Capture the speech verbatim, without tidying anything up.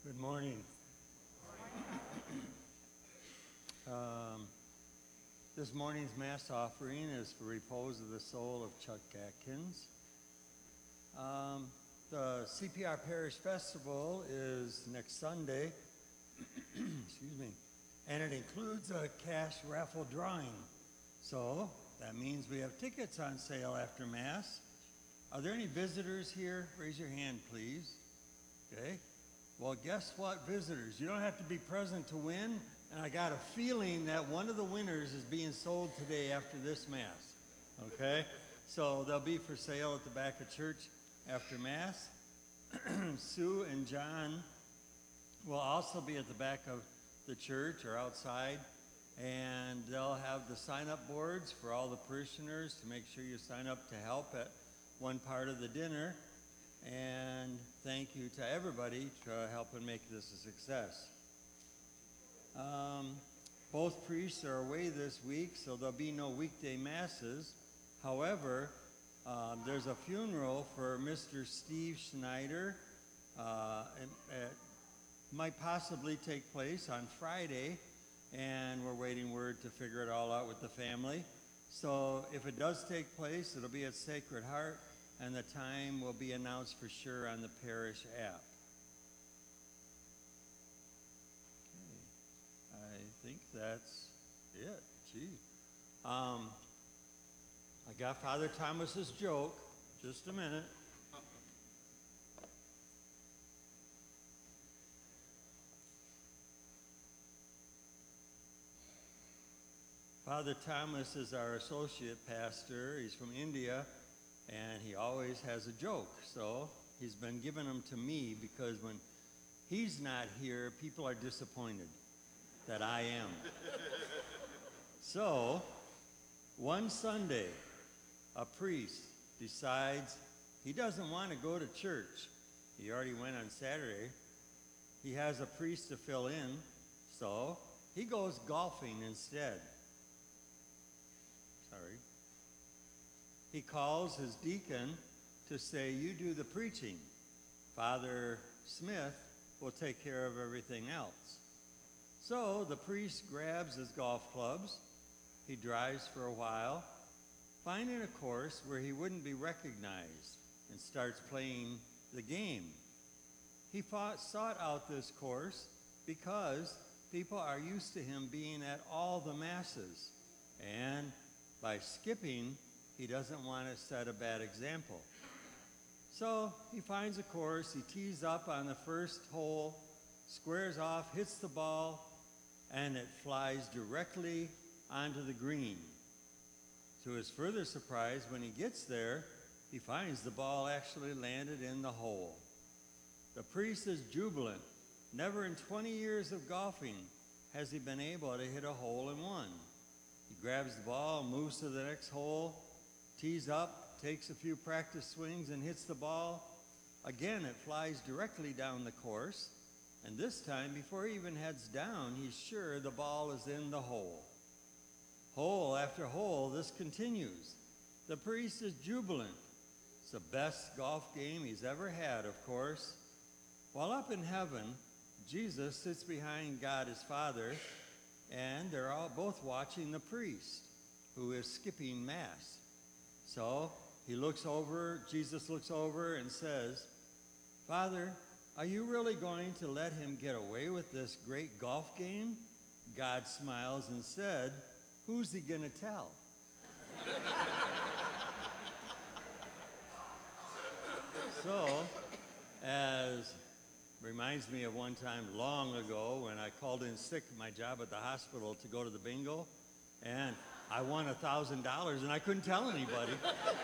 Good morning. Um, this morning's Mass offering is for repose of the soul of Chuck Atkins. Um, the C P R Parish Festival is next Sunday, excuse me, and it includes a cash raffle drawing. So that means we have tickets on sale after Mass. Are there any visitors here? Raise your hand, please. Okay. Well, guess what, visitors? You don't have to be present to win, and I got a feeling that one of the winners is being sold today after this Mass, okay? So they'll be for sale at the back of church after Mass. Sue and John will also be at the back of the church or outside, and they'll have the sign-up boards for all the parishioners to make sure you sign up to help at one part of the dinner. And thank you to everybody for helping make this a success. Um, both priests are away this week, so there'll be no weekday masses. However, uh, there's a funeral for Mister Steve Schneider. Uh, it, it might possibly take place on Friday, and we're waiting word to figure it all out with the family. So if it does take place, it'll be at Sacred Heart, and the time will be announced for sure on the parish app. Okay. I think that's it. Gee. Um, I got Father Thomas's joke. Just a minute. Father Thomas is our associate pastor. He's from India. And he always has a joke, so he's been giving them to me because when he's not here, people are disappointed that I am. So, one Sunday, a priest decides he doesn't want to go to church. He already went on Saturday. He has a priest to fill in, so he goes golfing instead. Sorry. He calls his deacon to say, you do the preaching. Father Smith will take care of everything else. So the priest grabs his golf clubs. He drives for a while, finding a course where he wouldn't be recognized, and starts playing the game. He fought, sought out this course because people are used to him being at all the masses. And by skipping, he doesn't want to set a bad example. So he finds a course, he tees up on the first hole, squares off, hits the ball, and it flies directly onto the green. To his further surprise, when he gets there, he finds the ball actually landed in the hole. The priest is jubilant. Never in twenty years of golfing has he been able to hit a hole in one. He grabs the ball, moves to the next hole, tees up, takes a few practice swings, and hits the ball. Again, it flies directly down the course, and this time, before he even heads down, he's sure the ball is in the hole. Hole after hole, this continues. The priest is jubilant. It's the best golf game he's ever had, of course. While up in heaven, Jesus sits behind God his Father, and they're all both watching the priest, who is skipping Mass. So he looks over, Jesus looks over and says, Father, are you really going to let him get away with this great golf game? God smiles and said, who's he going to tell? So, as reminds me of one time long ago when I called in sick at my job at the hospital to go to the bingo, and I won a thousand dollars and I couldn't tell anybody.